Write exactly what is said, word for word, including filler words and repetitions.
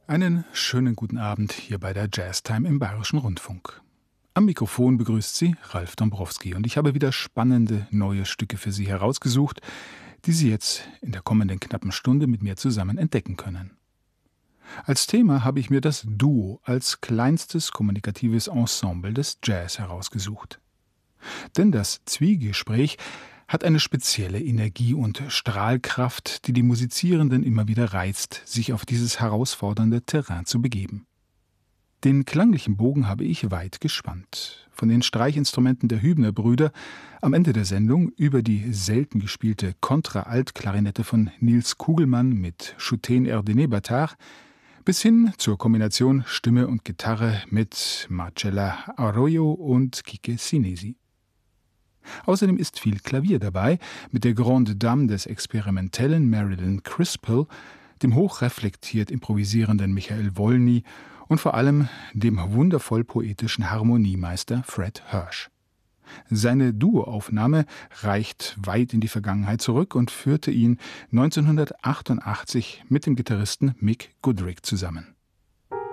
Einen schönen guten Abend hier bei der Jazztime im Bayerischen Rundfunk. Am Mikrofon begrüßt Sie Ralf Dombrowski und ich habe wieder spannende neue Stücke für Sie herausgesucht, die Sie jetzt in der kommenden knappen Stunde mit mir zusammen entdecken können. Als Thema habe ich mir das Duo als kleinstes kommunikatives Ensemble des Jazz herausgesucht. Denn das Zwiegespräch hat eine spezielle Energie und Strahlkraft, die die Musizierenden immer wieder reizt, sich auf dieses herausfordernde Terrain zu begeben. Den klanglichen Bogen habe ich weit gespannt. Von den Streichinstrumenten der Hübner-Brüder am Ende der Sendung über die selten gespielte Kontra-Alt-Klarinette von Nils Kugelmann mit Choutine Erdene-Batar bis hin zur Kombination Stimme und Gitarre mit Marcella Arroyo und Kike Sinesi. Außerdem ist viel Klavier dabei, mit der Grande Dame des experimentellen Marilyn Crispell, dem hochreflektiert improvisierenden Michael Wolny und vor allem dem wundervoll poetischen Harmoniemeister Fred Hirsch. Seine Duoaufnahme reicht weit in die Vergangenheit zurück und führte ihn neunzehnhundertachtundachtzig mit dem Gitarristen Mick Goodrick zusammen.